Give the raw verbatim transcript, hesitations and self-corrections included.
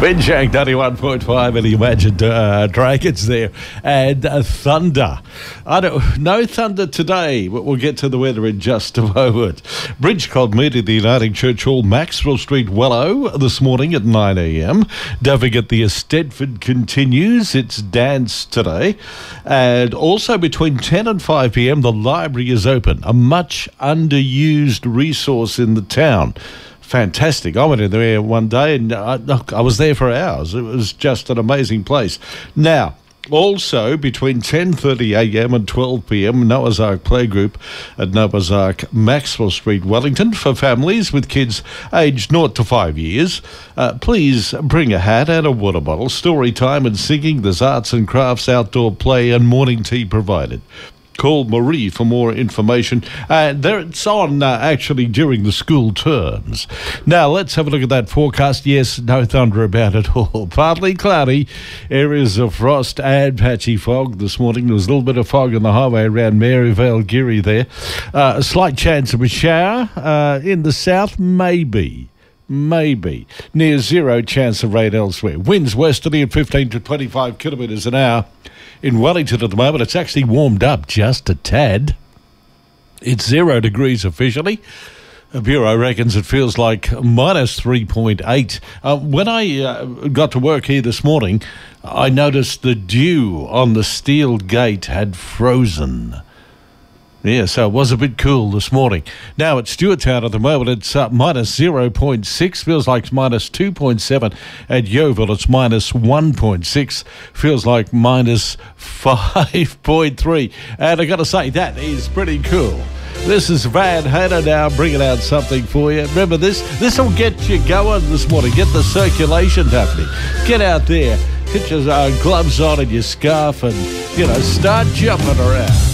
Winchang ninety-one point five and the Imagined uh, Dragons there. And uh, thunder. I don't No thunder today, but we'll get to the weather in just a moment. Bridgecog meet at the Uniting Church Hall, Maxwell Street, Wellow, this morning at nine a.m. Don't forget the Eisteddfod continues its dance today. And also between ten and five p.m, the library is open, a much underused resource in the town. Fantastic. I went in there one day and I, I was there for hours. It was just an amazing place. Now, also between ten thirty a.m. and twelve p.m, Noah's Ark Playgroup at Noah's Ark, Maxwell Street, Wellington, for families with kids aged zero to five years. Uh, please bring a hat and a water bottle. Story time and singing. There's arts and crafts, outdoor play and morning tea provided. Call Marie for more information. Uh, there it's on uh, actually during the school terms. Now let's have a look at that forecast. Yes, no thunder about it all. Partly cloudy, areas of frost and patchy fog this morning. There was a little bit of fog on the highway around Maryvale, Geary there. Uh, a slight chance of a shower uh, in the south, maybe. Maybe. Near zero chance of rain elsewhere. Winds westerly at fifteen to twenty-five kilometres an hour. In Wellington at the moment, it's actually warmed up just a tad. It's zero degrees officially. The Bureau reckons it feels like minus three point eight. Uh, when I uh, got to work here this morning, I noticed the dew on the steel gate had frozen. Yeah, so it was a bit cool this morning. Now at Stewarttown at the moment, it's uh, minus zero point six, feels like it's minus two point seven. At Yeovil, it's minus one point six, feels like minus five point three. And I got to say, that is pretty cool. This is Van Halen now bringing out something for you. Remember this? This will get you going this morning, get the circulation happening. Get out there, get your uh, gloves on and your scarf and, you know, start jumping around.